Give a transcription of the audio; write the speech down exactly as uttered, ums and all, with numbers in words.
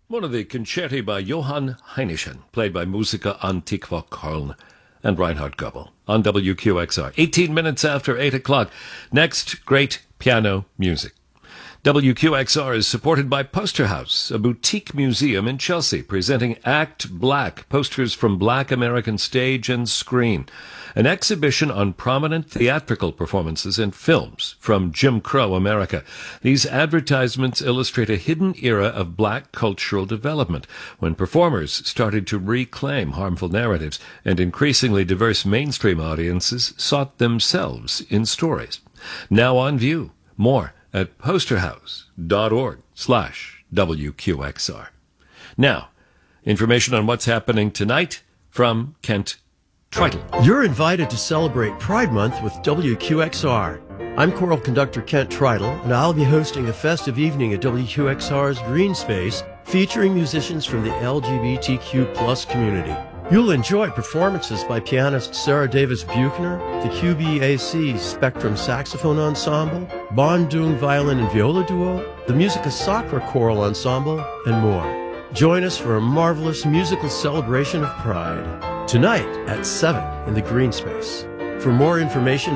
One of the concerti by Johann Heinichen, played by Musica Antiqua Köln and Reinhard Goebel on W Q X R. eighteen minutes after eight o'clock. Next, great piano music. W Q X R is supported by Poster House, a boutique museum in Chelsea, presenting Act Black, posters from Black American stage and screen, an exhibition on prominent theatrical performances and films from Jim Crow America. These advertisements illustrate a hidden era of Black cultural development, when performers started to reclaim harmful narratives and increasingly diverse mainstream audiences sought themselves in stories. Now on view. More at posterhouse.org slash WQXR. Now, information on what's happening tonight from Kent Tritle. You're invited to celebrate Pride Month with W Q X R. I'm choral conductor Kent Tritle, and I'll be hosting a festive evening at W Q X R's Green Space featuring musicians from the L G B T Q plus community. You'll enjoy performances by pianist Sarah Davis Buchner, the Q B A C Spectrum Saxophone Ensemble, Bon Dung Violin and Viola Duo, the Musica Sacra Choral Ensemble, and more. Join us for a marvelous musical celebration of Pride, tonight at seven in the Green Space. For more information